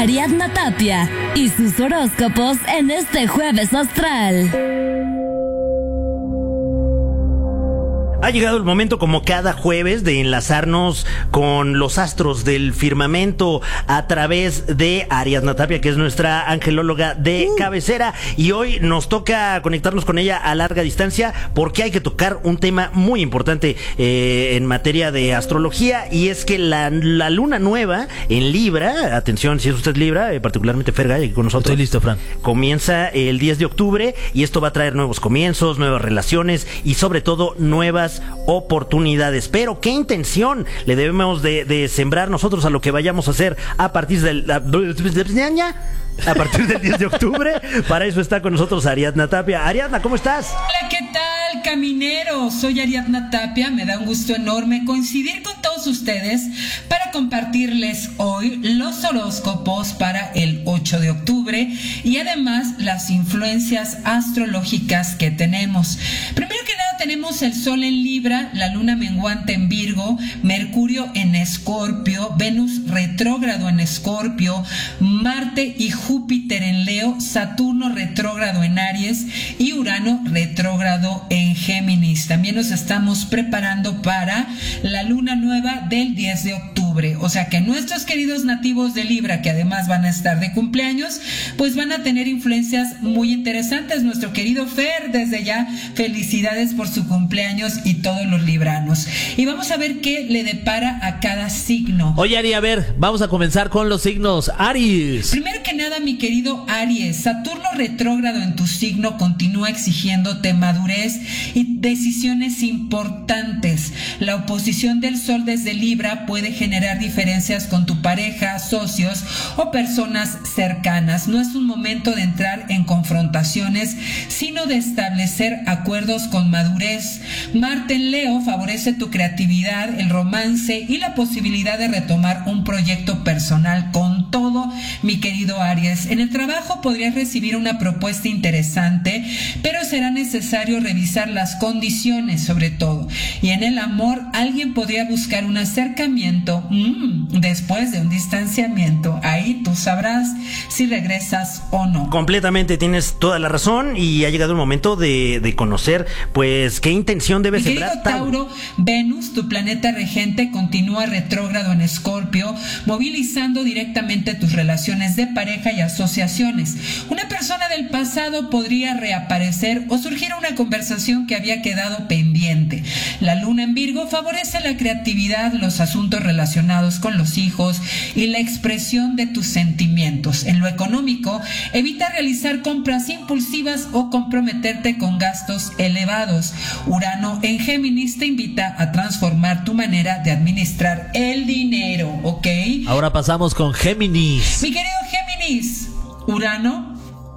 Ariadna Tapia y sus horóscopos en este jueves astral. Ha llegado el momento, como cada jueves, de enlazarnos con los astros del firmamento a través de Ariadna Tapia, que es nuestra angelóloga de cabecera. Y hoy nos toca conectarnos con ella a larga distancia porque hay que tocar un tema muy importante en materia de astrología, y es que la luna nueva en Libra, atención si es usted Libra, particularmente Fergay, aquí con nosotros. Estoy listo, Fran. Comienza el 10 de octubre y esto va a traer nuevos comienzos, nuevas relaciones y sobre todo nuevas oportunidades. Pero ¿qué intención le debemos de sembrar nosotros a lo que vayamos a hacer a partir del 10 de octubre? Para eso está con nosotros Ariadna Tapia. Ariadna, ¿cómo estás? Hola, ¿qué tal, caminero? Soy Ariadna Tapia. Me da un gusto enorme coincidir con todos ustedes para compartirles hoy los horóscopos para el 8 de octubre y además las influencias astrológicas que tenemos. Primero que nada, tenemos el Sol en Libra, la Luna menguante en Virgo, Mercurio en Escorpio, Venus retrógrado en Escorpio, Marte y Júpiter en Leo, Saturno retrógrado en Aries y Urano retrógrado en Géminis. También nos estamos preparando para la luna nueva del 10 de octubre. O sea que nuestros queridos nativos de Libra, que además van a estar de cumpleaños, pues van a tener influencias muy interesantes. Nuestro querido Fer, desde ya, felicidades por su cumpleaños y todos los libranos. Y vamos a ver qué le depara a cada signo. Oye, Ari, a ver, vamos a comenzar con los signos. Aries. Primero que nada, mi querido Aries, Saturno retrógrado en tu signo continúa exigiéndote madurez y decisiones importantes. La oposición del Sol desde Libra puede generar diferencias con tu pareja, socios o personas cercanas. No es un momento de entrar en confrontaciones, sino de establecer acuerdos con madurez. Marte en Leo favorece tu creatividad, el romance y la posibilidad de retomar un proyecto personal con todo, mi querido Aries. En el trabajo podrías recibir una propuesta interesante, pero será necesario revisar las condiciones sobre todo. Y en el amor, alguien podría buscar un acercamiento después de un distanciamiento. Ahí tú sabrás si regresas o no. Completamente, tienes toda la razón, y ha llegado el momento de conocer, pues, qué intención debe sembrar. Mi querido Tauro, Venus, tu planeta regente, continúa retrógrado en Escorpio, movilizando directamente tus relaciones de pareja y asociaciones. Una persona del pasado podría reaparecer o surgir una conversación que había quedado pendiente. La luna en Virgo favorece la creatividad, los asuntos relacionados con los hijos y la expresión de tus sentimientos. En lo económico, evita realizar compras impulsivas o comprometerte con gastos elevados. Urano en Géminis te invita a transformar tu manera de administrar el dinero, ¿ok? Ahora pasamos con Géminis. Mi querido Géminis, Urano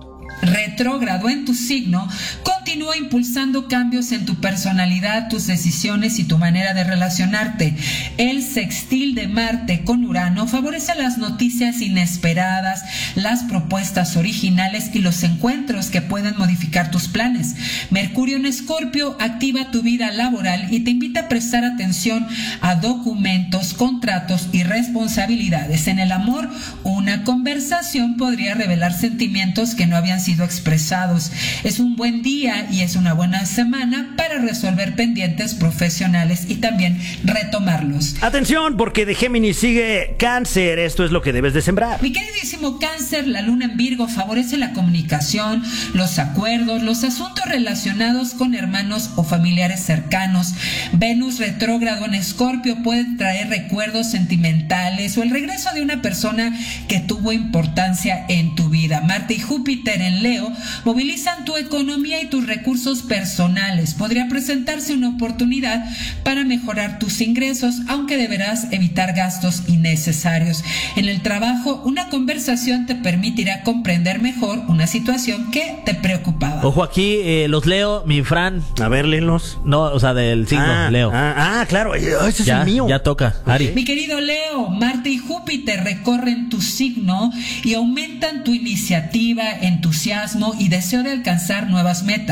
retrógrado en tu signo continúa impulsando cambios en tu personalidad, tus decisiones y tu manera de relacionarte. El sextil de Marte con Urano favorece las noticias inesperadas, las propuestas originales y los encuentros que pueden modificar tus planes. Mercurio en Escorpio activa tu vida laboral y te invita a prestar atención a documentos, contratos y responsabilidades. En el amor, una conversación podría revelar sentimientos que no habían sido expresados. Es un buen día y es una buena semana para resolver pendientes profesionales y también retomarlos. Atención, porque de Géminis sigue Cáncer. Esto es lo que debes de sembrar. Mi queridísimo Cáncer, la luna en Virgo favorece la comunicación, los acuerdos, los asuntos relacionados con hermanos o familiares cercanos. Venus retrógrado en Escorpio puede traer recuerdos sentimentales o el regreso de una persona que tuvo importancia en tu vida. Marte y Júpiter en Leo movilizan tu economía y tus recursos personales. Podría presentarse una oportunidad para mejorar tus ingresos, aunque deberás evitar gastos innecesarios. En el trabajo, una conversación te permitirá comprender mejor una situación que te preocupaba. Ojo aquí, los leo, mi Fran. A ver, léelos. No, o sea, del signo, Leo. Claro, ese ya, es el mío. Ya toca, Ari. Mi querido Leo, Marte y Júpiter recorren tu signo y aumentan tu iniciativa, entusiasmo y deseo de alcanzar nuevas metas.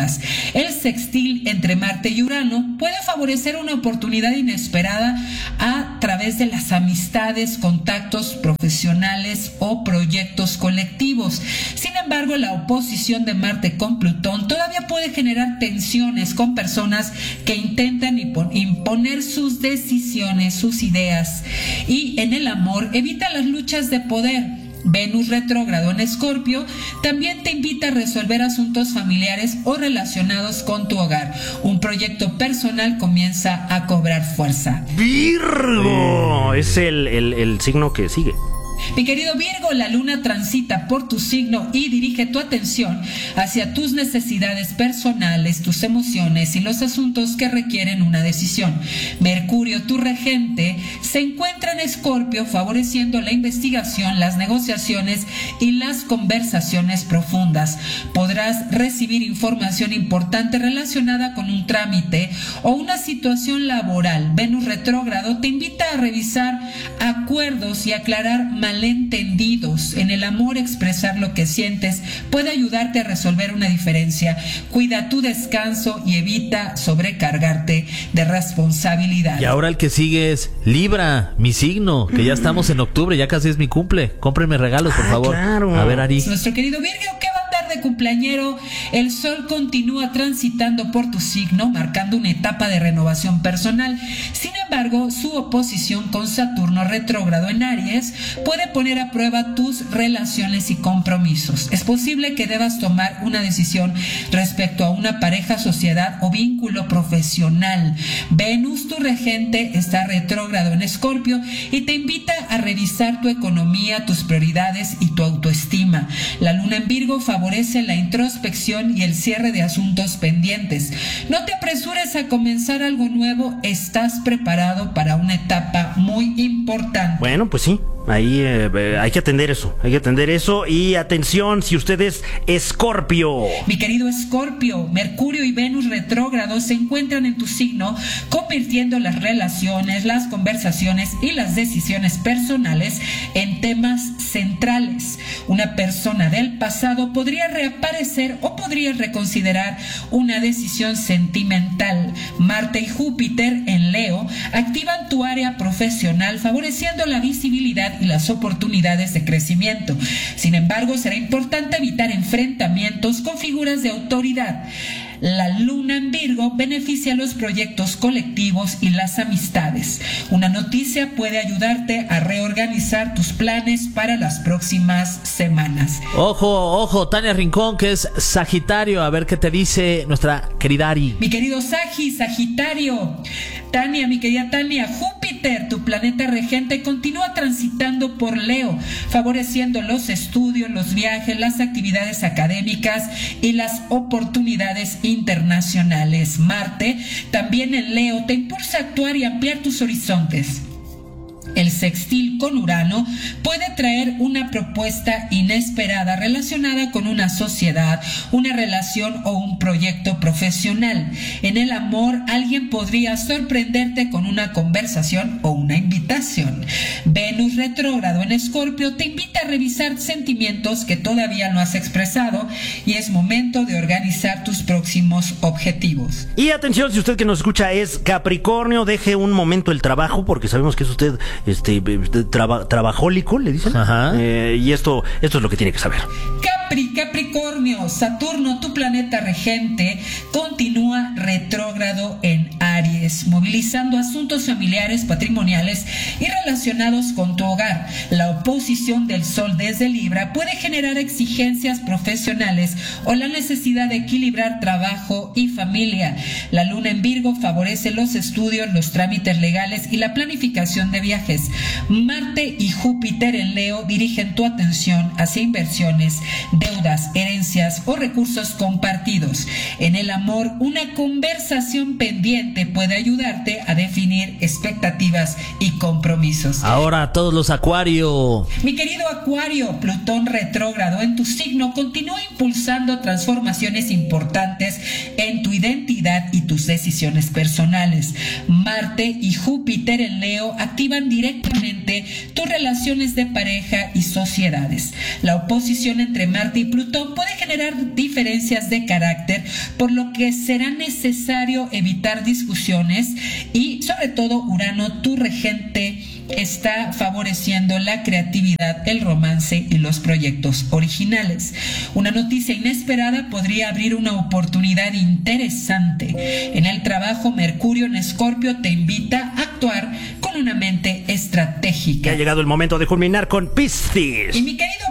profundas. El sextil entre Marte y Urano puede favorecer una oportunidad inesperada a través de las amistades, contactos profesionales o proyectos colectivos. Sin embargo, la oposición de Marte con Plutón todavía puede generar tensiones con personas que intentan imponer sus decisiones, sus ideas. Y en el amor, evita las luchas de poder. Venus retrógrado en Escorpio también te invita a resolver asuntos familiares o relacionados con tu hogar. Un proyecto personal comienza a cobrar fuerza. Virgo es el signo que sigue. Mi querido Virgo, la luna transita por tu signo y dirige tu atención hacia tus necesidades personales, tus emociones y los asuntos que requieren una decisión. Mercurio, tu regente, se encuentra en Escorpio, favoreciendo la investigación, las negociaciones y las conversaciones profundas. Podrás recibir información importante relacionada con un trámite o una situación laboral. Venus retrógrado te invita a revisar acuerdos y aclarar malentendidos. En el amor, expresar lo que sientes puede ayudarte a resolver una diferencia. Cuida tu descanso y evita sobrecargarte de responsabilidad. Y ahora el que sigue es Libra, mi signo, que ya estamos en octubre, ya casi es mi cumple. Cómprenme regalos, por favor. Claro. A ver, Ari. Nuestro querido Virgo, ¿qué va a andar de cumpleañero? El Sol continúa transitando por tu signo, marcando una etapa de renovación personal. Sin embargo, su oposición con Saturno retrógrado en Aries puede poner a prueba tus relaciones y compromisos. Es posible que debas tomar una decisión respecto a una pareja, sociedad o vínculo profesional. Venus, tu regente, está retrógrado en Escorpio y te invita a revisar tu economía, tus prioridades y tu autoestima. La luna en Virgo favorece la introspección y el cierre de asuntos pendientes. No te apresures a comenzar algo nuevo, estás preparado para una etapa muy importante. Bueno, pues sí. Ahí hay que atender eso, y atención si usted es Escorpio. Mi querido Escorpio, Mercurio y Venus retrógrados se encuentran en tu signo, convirtiendo las relaciones, las conversaciones y las decisiones personales en temas centrales. Una persona del pasado podría reaparecer o podría reconsiderar una decisión sentimental. Marte y Júpiter en Leo activan tu área profesional, favoreciendo la visibilidad y las oportunidades de crecimiento. Sin embargo, será importante evitar enfrentamientos con figuras de autoridad. La luna en Virgo beneficia los proyectos colectivos y las amistades. Una noticia puede ayudarte a reorganizar tus planes para las próximas semanas. Ojo, Tania Rincón, que es Sagitario. A ver qué te dice nuestra querida Ari. Mi querido Sagitario. Tania, mi querida Tania, Júpiter, tu planeta regente, continúa transitando por Leo, favoreciendo los estudios, los viajes, las actividades académicas y las oportunidades internacionales. Marte, también en Leo, te impulsa a actuar y ampliar tus horizontes. El sextil con Urano puede traer una propuesta inesperada relacionada con una sociedad, una relación o un proyecto profesional. En el amor, alguien podría sorprenderte con una conversación o una invitación. Venus retrógrado en Escorpio te invita a revisar sentimientos que todavía no has expresado y es momento de organizar tus próximos objetivos. Y atención, si usted que nos escucha es Capricornio, deje un momento el trabajo, porque sabemos que es usted trabajólico, le dicen. Ajá. Y esto es lo que tiene que saber. Capricornio, Saturno, tu planeta regente, continúa retrógrado en Aries, movilizando asuntos familiares, patrimoniales y relacionados con tu hogar. La oposición del Sol desde Libra puede generar exigencias profesionales o la necesidad de equilibrar trabajo y familia. La luna en Virgo favorece los estudios, los trámites legales y la planificación de viajes. Marte y Júpiter en Leo dirigen tu atención hacia inversiones, deudas, herencias o recursos compartidos. En el amor, una conversación pendiente puede ayudarte a definir expectativas y compromisos. Ahora todos los Acuario. Mi querido Acuario, Plutón retrógrado en tu signo continúa impulsando transformaciones importantes en tu identidad y tus decisiones personales. Marte y Júpiter en Leo activan directamente tus relaciones de pareja y sociedades. La oposición entre Marte Marte y Plutón puede generar diferencias de carácter, por lo que será necesario evitar discusiones y, sobre todo, Urano, tu regente, está favoreciendo la creatividad, el romance y los proyectos originales. Una noticia inesperada podría abrir una oportunidad interesante. En el trabajo, Mercurio en Escorpio te invita a actuar con una mente estratégica. Ha llegado el momento de culminar con Piscis. Y mi querido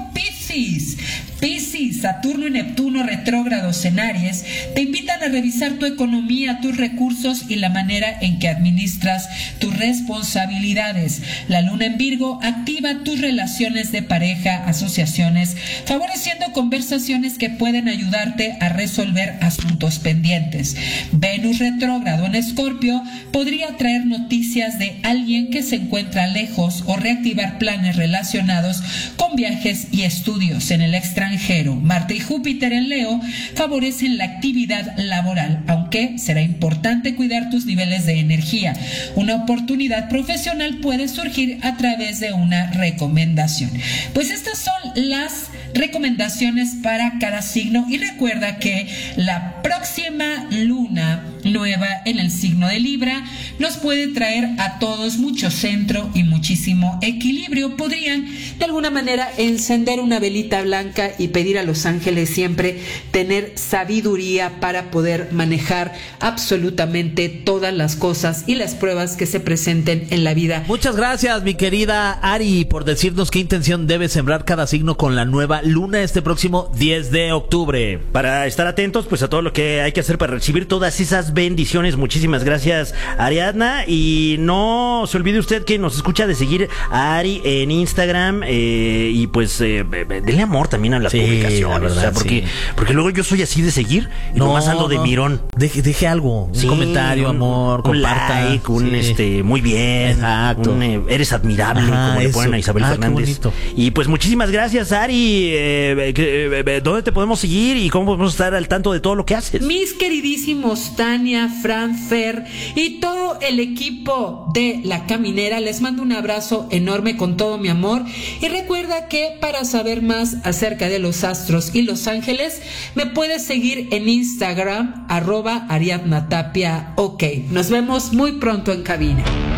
Piscis, Saturno y Neptuno retrógrados en Aries te invitan a revisar tu economía, tus recursos y la manera en que administras tus responsabilidades. La luna en Virgo activa tus relaciones de pareja, asociaciones, favoreciendo conversaciones que pueden ayudarte a resolver asuntos pendientes. Venus retrógrado en Escorpio podría traer noticias de alguien que se encuentra lejos o reactivar planes relacionados con viajes y estudios en el extranjero. Marte y Júpiter en Leo favorecen la actividad laboral, aunque será importante cuidar tus niveles de energía. Una oportunidad profesional puede surgir a través de una recomendación. Pues estas son las recomendaciones para cada signo, y recuerda que la próxima luna nueva en el signo de Libra nos puede traer a todos mucho centro y muchísimo equilibrio. Podrían de alguna manera encender una velita blanca y pedir a los ángeles siempre tener sabiduría para poder manejar absolutamente todas las cosas y las pruebas que se presenten en la vida. Muchas gracias, mi querida Ari, por decirnos qué intención debe sembrar cada signo con la nueva luna este próximo 10 de octubre. Para estar atentos pues a todo lo que hay que hacer para recibir todas esas bendiciones. Muchísimas gracias, Ariadna, y no se olvide usted que nos escucha de seguir a Ari en Instagram, y pues denle amor también a las publicaciones, verdad, o sea, porque luego yo soy así de seguir y nomás ando de mirón. Deje algo, un comentario, amor, comparta. Un like, muy bien. Exacto. Eres admirable, como le ponen a Isabel Fernández. Y pues muchísimas gracias, Ari. ¿Dónde te podemos seguir y cómo podemos estar al tanto de todo lo que haces? Mis queridísimos Tania, Fran, Fer y todo el equipo de La Caminera, les mando un abrazo enorme con todo mi amor, y recuerda que para saber más acerca de los astros y los ángeles me puedes seguir en Instagram @AriadnaTapia. Ok, nos vemos muy pronto en cabina.